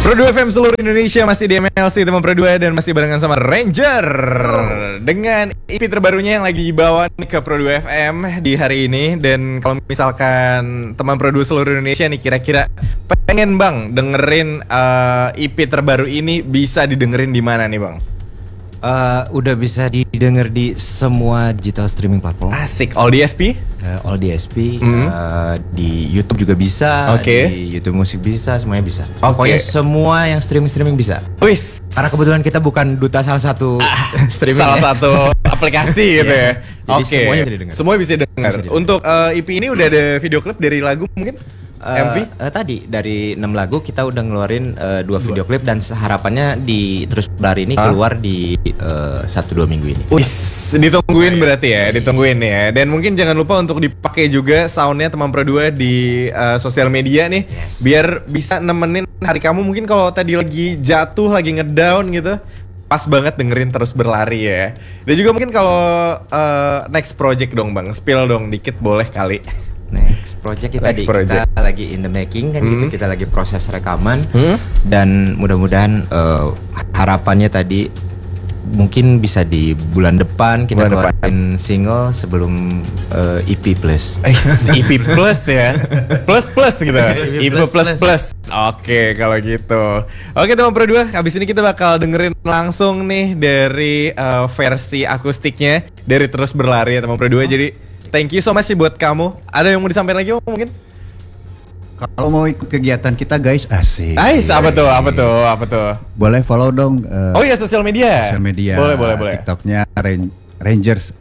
Pro 2 FM seluruh Indonesia masih di MLC teman Pro 2 dan masih barengan sama Ranger dengan EP terbarunya yang lagi dibawa nih ke Pro 2 FM di hari ini. Dan kalau misalkan teman Pro 2 seluruh Indonesia nih kira-kira pengen bang dengerin EP terbaru ini, bisa didengerin di mana nih bang? Udah bisa didengar di semua digital streaming platform. Asik, all DSP? All DSP, di YouTube juga bisa, di YouTube musik bisa, semuanya bisa. Pokoknya semua yang streaming bisa. Wis. Karena kebetulan kita bukan duta salah satu streaming, salah satu aplikasi gitu ya. Jadi semuanya bisa didengar. Semua bisa didengar. Untuk EP ini udah ada video klip dari lagu mungkin? MV? Tadi dari 6 lagu kita udah ngeluarin 2 video klip dan harapannya di Terus Berlari ini keluar di 1-2 minggu ini. Wis, ditungguin berarti ya, ditungguin ya. Dan mungkin jangan lupa untuk dipakai juga soundnya teman Pro 2 di sosial media nih, biar bisa nemenin hari kamu. Mungkin kalau tadi lagi jatuh, lagi ngedown gitu, pas banget dengerin Terus Berlari ya. Dan juga mungkin kalau next project dong bang, spill dong dikit boleh kali. Next project kita lagi in the making kan gitu, kita lagi proses rekaman dan mudah-mudahan harapannya tadi mungkin bisa di bulan depan kita keluarin single sebelum EP plus. EP plus ya, plus gitu. EP plus. Oke kalau gitu. Oke teman Pro 2, habis ini kita bakal dengerin langsung nih dari versi akustiknya dari Terus Berlari ya teman Pro 2. Jadi thank you so much sih buat kamu. Ada yang mau disampaikan lagi mungkin? Kalau mau ikut kegiatan kita guys, asik. Apa tuh? Boleh follow dong. Oh iya, sosial media. Boleh. TikToknya Rangers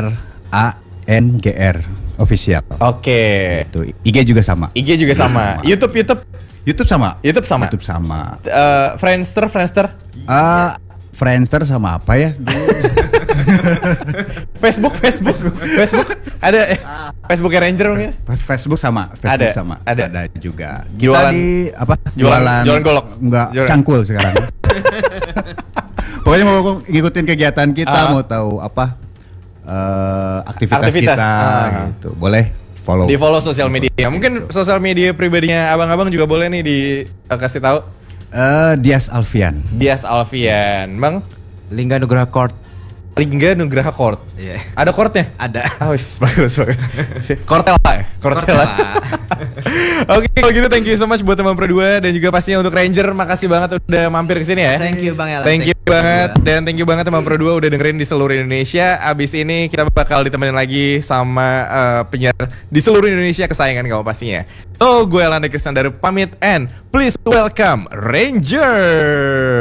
RANGR official. Oke. Itu IG juga sama. YouTube sama. Friendster. Friendster sama apa ya? Facebook ada Facebooknya Ranger mungkin? Facebook sama. Ada juga. Jualan kita di apa? Jualan golok. Enggak, cangkul sekarang. Pokoknya mau ngikutin kegiatan kita, mau tahu apa aktivitas kita gitu. Boleh follow. Di follow sosial media. Mungkin sosial media pribadinya abang-abang juga boleh nih dikasih tahu. Dias Alfian, Bang. Lingga Nugraha Court. Yeah. Ada chordnya? Ada. Bagus. Kortela. Oke, kalau gitu thank you so much buat teman Pro 2 dan juga pastinya untuk Ranger, makasih banget udah mampir ke sini ya. Thank you Bang Elan. Thank you banget dan thank you banget teman Pro 2 udah dengerin di seluruh Indonesia. Abis ini kita bakal ditemenin lagi sama penyiar di seluruh Indonesia kesayangan kamu pastinya. So, gue Elanda Kristandaru pamit and please welcome Ranger.